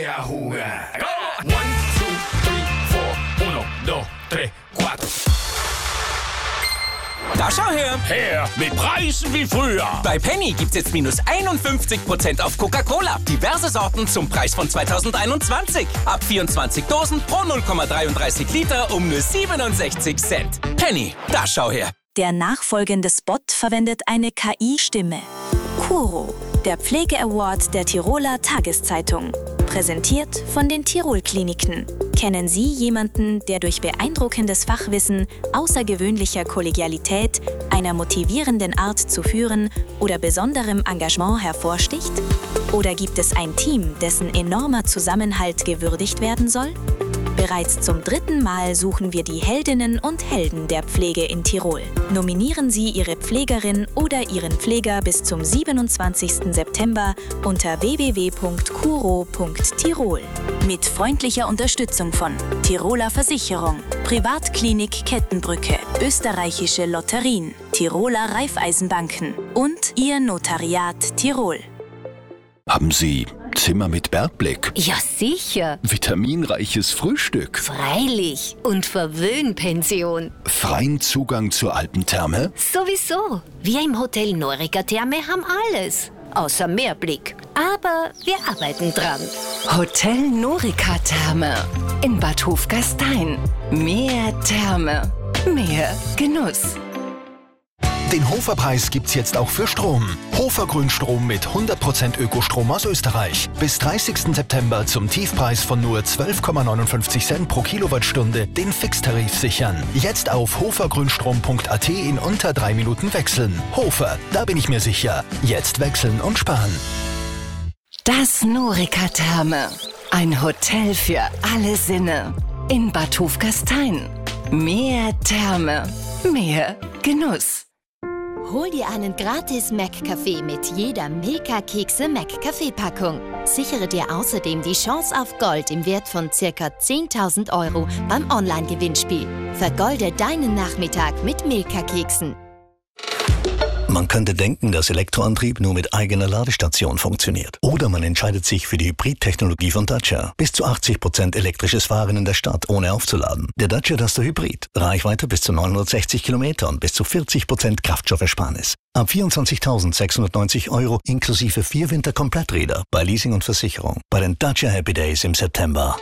A jugar. 1, 2, 3, 4, 1, 2, 3, 4. Da schau her! Her mit Preisen wie früher. Bei Penny gibt's jetzt minus 51% auf Coca-Cola. Diverse Sorten zum Preis von 2021. Ab 24 Dosen pro 0,33 Liter um nur 67 Cent. Penny, da schau her! Der nachfolgende Spot verwendet eine KI-Stimme. Kuro, der Pflege-Award der Tiroler Tageszeitung. Präsentiert von den Tirol-Kliniken. Kennen Sie jemanden, der durch beeindruckendes Fachwissen, außergewöhnlicher Kollegialität, einer motivierenden Art zu führen oder besonderem Engagement hervorsticht? Oder gibt es ein Team, dessen enormer Zusammenhalt gewürdigt werden soll? Bereits zum 3. Mal suchen wir die Heldinnen und Helden der Pflege in Tirol. Nominieren Sie Ihre Pflegerin oder Ihren Pfleger bis zum 27. September unter www.kuro.tirol. Mit freundlicher Unterstützung von Tiroler Versicherung, Privatklinik Kettenbrücke, Österreichische Lotterien, Tiroler Raiffeisenbanken und Ihr Notariat Tirol. Haben Sie Zimmer mit Bergblick? Ja, sicher. Vitaminreiches Frühstück? Freilich. Und Verwöhnpension. Freien Zugang zur Alpentherme? Sowieso. Wir im Hotel Norica Therme haben alles. Außer Meerblick. Aber wir arbeiten dran. Hotel Norica Therme in Bad Hofgastein. Mehr Therme, mehr Genuss. Den Hofer-Preis gibt's jetzt auch für Strom. Hofer Grünstrom mit 100% Ökostrom aus Österreich. Bis 30. September zum Tiefpreis von nur 12,59 Cent pro Kilowattstunde den Fixtarif sichern. Jetzt auf hofergrünstrom.at in unter 3 Minuten wechseln. Hofer, da bin ich mir sicher. Jetzt wechseln und sparen. Das Norica Therme. Ein Hotel für alle Sinne. In Bad Hofgastein. Mehr Therme, mehr Genuss. Hol dir einen gratis Mac-Kaffee mit jeder Milka-Kekse Mac-Kaffee-Packung. Sichere dir außerdem die Chance auf Gold im Wert von ca. 10.000 € beim Online-Gewinnspiel. Vergolde deinen Nachmittag mit Milka-Keksen. Man könnte denken, dass Elektroantrieb nur mit eigener Ladestation funktioniert. Oder man entscheidet sich für die Hybrid-Technologie von Dacia. Bis zu 80% elektrisches Fahren in der Stadt, ohne aufzuladen. Der Dacia Duster Hybrid. Reichweite bis zu 960 Kilometer und bis zu 40% Kraftstoffersparnis. Ab 24.690 € inklusive 4 Winterkompletträder bei Leasing und Versicherung. Bei den Dacia Happy Days im September.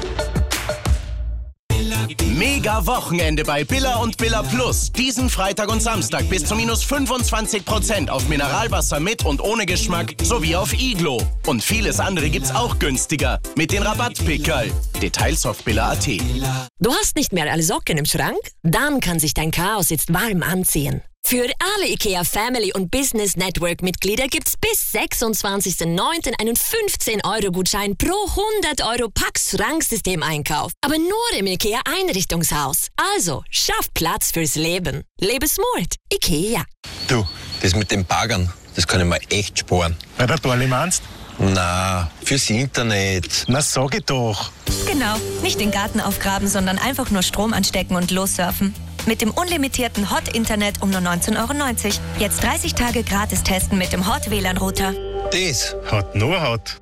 Mega Wochenende bei Billa und Billa Plus. Diesen Freitag und Samstag bis zu minus 25% auf Mineralwasser mit und ohne Geschmack sowie auf Iglo. Und vieles andere gibt's auch günstiger mit den Rabattpickerl. Details auf billa.at. Du hast nicht mehr alle Socken im Schrank? Dann kann sich dein Chaos jetzt warm anziehen. Für alle IKEA Family und Business Network Mitglieder gibt's bis 26.09. einen 15-Euro-Gutschein pro 100 € Pax-Schranksystem-Einkauf. Aber nur im IKEA Einrichtungshaus. Also, schaff Platz fürs Leben. Lebe smart. IKEA. Du, das mit den Baggern, das kann ich mir echt sparen. Bei der Dorli meinst? Na, fürs Internet. Na, sag ich doch. Genau, nicht den Garten aufgraben, sondern einfach nur Strom anstecken und lossurfen. Mit dem unlimitierten Hot-Internet um nur 19,90 €. Jetzt 30 Tage gratis testen mit dem Hot-WLAN-Router. Das hat nur Hot.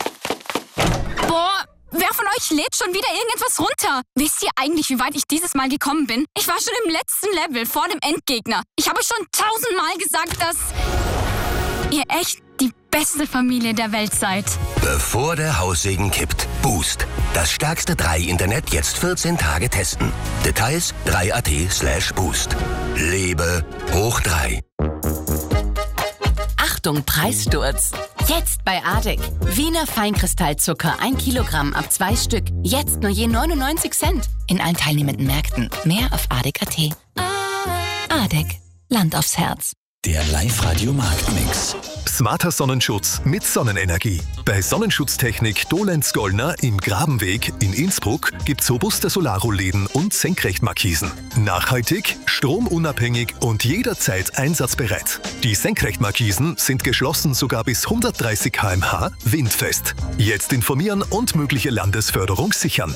Boah, wer von euch lädt schon wieder irgendetwas runter? Wisst ihr eigentlich, wie weit ich dieses Mal gekommen bin? Ich war schon im letzten Level, vor dem Endgegner. Ich habe schon 1000-mal gesagt, dass ihr echt die beste Familie der Welt seid. Bevor der Haussegen kippt. Boost. Das stärkste 3-Internet jetzt 14 Tage testen. Details 3.at/boost. Lebe hoch 3. Achtung, Preissturz. Jetzt bei ADEC. Wiener Feinkristallzucker 1 Kilogramm ab 2 Stück. Jetzt nur je 99 Cent. In allen teilnehmenden Märkten. Mehr auf ADEC.at. ADEC. Land aufs Herz. Der Live-Radio-Marktmix. Smarter Sonnenschutz mit Sonnenenergie. Bei Sonnenschutztechnik Dolenz-Gollner im Grabenweg in Innsbruck gibt's robuste Solarrollläden und Senkrechtmarkisen. Nachhaltig, stromunabhängig und jederzeit einsatzbereit. Die Senkrechtmarkisen sind geschlossen sogar bis 130 km/h windfest. Jetzt informieren und mögliche Landesförderung sichern.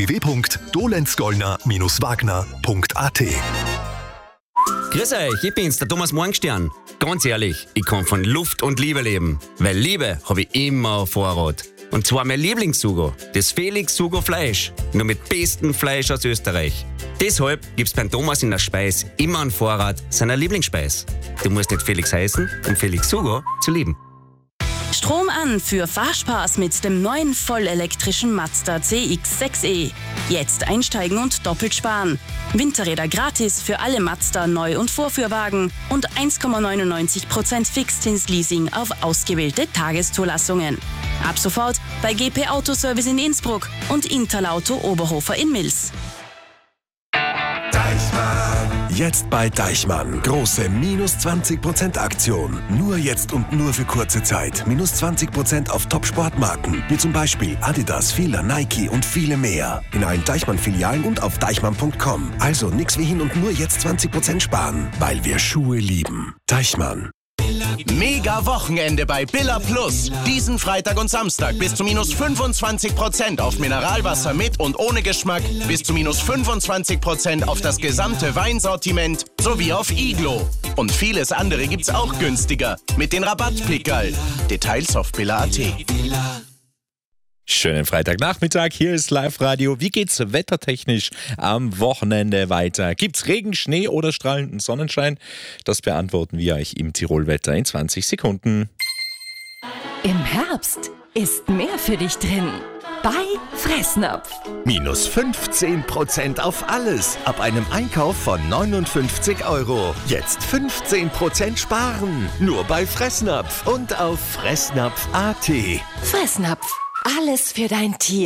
www.dolenzgollner-wagner.at. Grüß euch, ich bin's, der Thomas Morgenstern. Ganz ehrlich, ich kann von Luft und Liebe leben. Weil Liebe habe ich immer auf Vorrat. Und zwar mein Lieblingssugo, das Felix Sugo Fleisch. Nur mit bestem Fleisch aus Österreich. Deshalb gibt's beim Thomas in der Speis immer einen Vorrat seiner Lieblingsspeis. Du musst nicht Felix heißen, um Felix Sugo zu lieben. Strom an für Fahrspaß mit dem neuen vollelektrischen Mazda CX-6e. Jetzt einsteigen und doppelt sparen. Winterräder gratis für alle Mazda Neu- und Vorführwagen und 1,99% Fixzinsleasing auf ausgewählte Tageszulassungen. Ab sofort bei GP Autoservice in Innsbruck und Interlauto Oberhofer in Mils. Jetzt bei Deichmann. Große minus 20% Aktion. Nur jetzt und nur für kurze Zeit. Minus 20% auf Top-Sportmarken. Wie zum Beispiel Adidas, Fila, Nike und viele mehr. In allen Deichmann-Filialen und auf deichmann.com. Also nix wie hin und nur jetzt 20% sparen. Weil wir Schuhe lieben. Deichmann. Mega Wochenende bei Billa Plus. Diesen Freitag und Samstag bis zu minus 25% auf Mineralwasser mit und ohne Geschmack, bis zu minus 25% auf das gesamte Weinsortiment sowie auf Iglo. Und vieles andere gibt's auch günstiger mit den Rabattblickerl. Details auf billa.at. Schönen Freitagnachmittag, hier ist Live-Radio. Wie geht's wettertechnisch am Wochenende weiter? Gibt's Regen, Schnee oder strahlenden Sonnenschein? Das beantworten wir euch im Tirol-Wetter in 20 Sekunden. Im Herbst ist mehr für dich drin. Bei Fressnapf. Minus 15% auf alles. Ab einem Einkauf von 59 €. Jetzt 15% sparen. Nur bei Fressnapf und auf fressnapf.at. Fressnapf. Alles für dein Tier.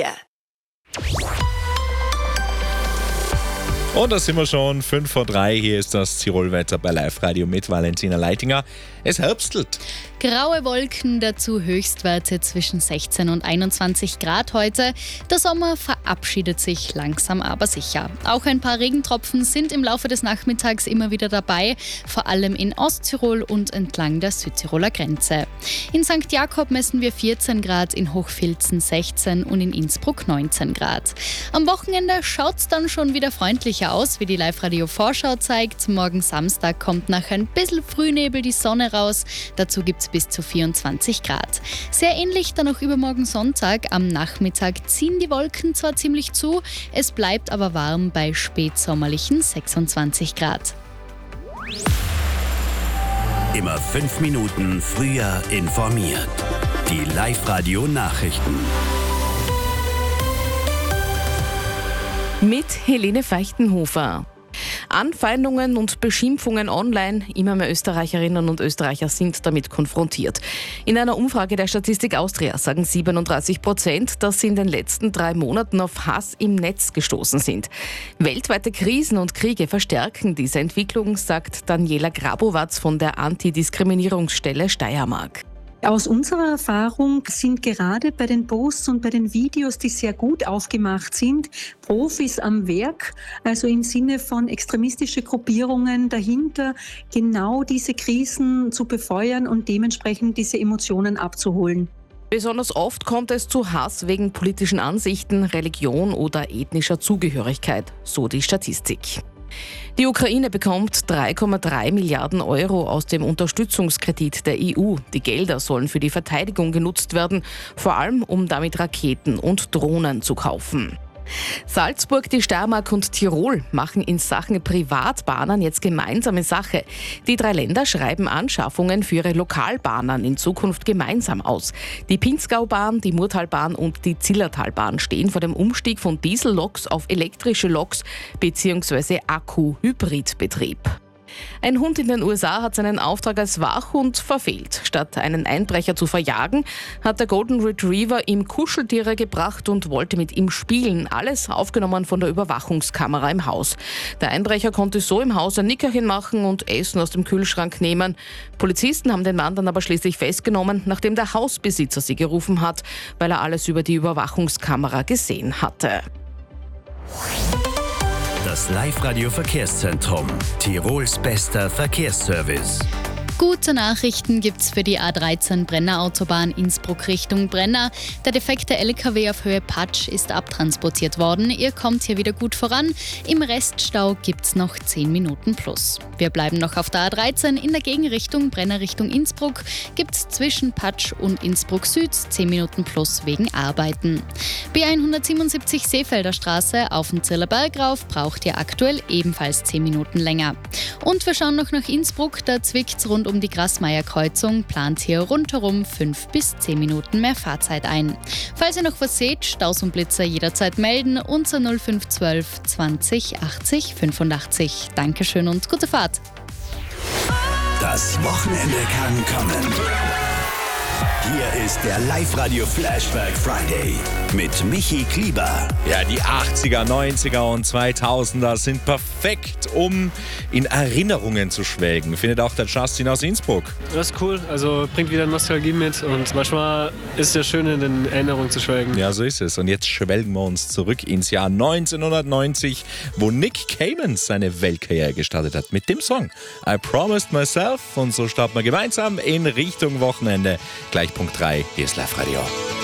Und da sind wir schon, 5:03. Hier ist das Tirol-Wetter bei Live-Radio mit Valentina Leitinger. Es herbstelt. Graue Wolken, dazu Höchstwerte zwischen 16 und 21 Grad heute. Der Sommer verabschiedet sich langsam aber sicher. Auch ein paar Regentropfen sind im Laufe des Nachmittags immer wieder dabei, vor allem in Osttirol und entlang der Südtiroler Grenze. In St. Jakob messen wir 14 Grad, in Hochfilzen 16 und in Innsbruck 19 Grad. Am Wochenende schaut's dann schon wieder freundlicher aus, wie die Live-Radio-Vorschau zeigt. Morgen Samstag kommt nach ein bisschen Frühnebel die Sonne raus. Dazu gibt's bis zu 24 Grad. Sehr ähnlich dann auch übermorgen Sonntag. Am Nachmittag ziehen die Wolken zwar ziemlich zu, es bleibt aber warm bei spätsommerlichen 26 Grad. Immer 5 Minuten früher informiert. Die Live-Radio-Nachrichten. Mit Helene Feichtenhofer. Anfeindungen und Beschimpfungen online. Immer mehr Österreicherinnen und Österreicher sind damit konfrontiert. In einer Umfrage der Statistik Austria sagen 37%, dass sie in den letzten 3 Monaten auf Hass im Netz gestoßen sind. Weltweite Krisen und Kriege verstärken diese Entwicklung, sagt Daniela Grabowatz von der Antidiskriminierungsstelle Steiermark. Aus unserer Erfahrung sind gerade bei den Posts und bei den Videos, die sehr gut aufgemacht sind, Profis am Werk, also im Sinne von extremistische Gruppierungen dahinter, genau diese Krisen zu befeuern und dementsprechend diese Emotionen abzuholen. Besonders oft kommt es zu Hass wegen politischen Ansichten, Religion oder ethnischer Zugehörigkeit, so die Statistik. Die Ukraine bekommt 3,3 Milliarden € aus dem Unterstützungskredit der EU. Die Gelder sollen für die Verteidigung genutzt werden, vor allem um damit Raketen und Drohnen zu kaufen. Salzburg, die Steiermark und Tirol machen in Sachen Privatbahnen jetzt gemeinsame Sache. Die 3 Länder schreiben Anschaffungen für ihre Lokalbahnen in Zukunft gemeinsam aus. Die Pinzgaubahn, die Murtalbahn und die Zillertalbahn stehen vor dem Umstieg von Dieselloks auf elektrische Loks bzw. Akku-Hybridbetrieb. Ein Hund in den USA hat seinen Auftrag als Wachhund verfehlt. Statt einen Einbrecher zu verjagen, hat der Golden Retriever ihm Kuscheltiere gebracht und wollte mit ihm spielen. Alles aufgenommen von der Überwachungskamera im Haus. Der Einbrecher konnte so im Haus ein Nickerchen machen und Essen aus dem Kühlschrank nehmen. Polizisten haben den Mann dann aber schließlich festgenommen, nachdem der Hausbesitzer sie gerufen hat, weil er alles über die Überwachungskamera gesehen hatte. Das Live-Radio Verkehrszentrum. Tirols bester Verkehrsservice. Gute Nachrichten gibt's für die A13 Brenner Autobahn Innsbruck Richtung Brenner. Der defekte LKW auf Höhe Patsch ist abtransportiert worden. Ihr kommt hier wieder gut voran. Im Reststau gibt's noch 10 Minuten plus. Wir bleiben noch auf der A13. In der Gegenrichtung Brenner Richtung Innsbruck gibt's zwischen Patsch und Innsbruck Süd 10 Minuten plus wegen Arbeiten. B177 Seefelder Straße auf den Zillerberg rauf braucht ihr aktuell ebenfalls 10 Minuten länger. Und wir schauen noch nach Innsbruck. Da zwickt's rund um die Grassmeier-Kreuzung, plant hier rundherum 5 bis 10 Minuten mehr Fahrzeit ein. Falls ihr noch was seht, Staus und Blitzer jederzeit melden unter 0512 20 80 85. Dankeschön und gute Fahrt. Das Wochenende kann kommen. Hier ist der Live-Radio Flashback Friday mit Michi Klieber. Ja, die 80er, 90er und 2000er sind perfekt, um in Erinnerungen zu schwelgen, findet auch der Justin aus Innsbruck. Das ist cool, also bringt wieder Nostalgie mit und manchmal ist es ja schön, in den Erinnerungen zu schwelgen. Ja, so ist es. Und jetzt schwelgen wir uns zurück ins Jahr 1990, wo Nick Cayman seine Weltkarriere gestartet hat mit dem Song I Promised Myself. Und so starten wir gemeinsam in Richtung Wochenende. Gleich Punkt 3, hier ist Live Radio.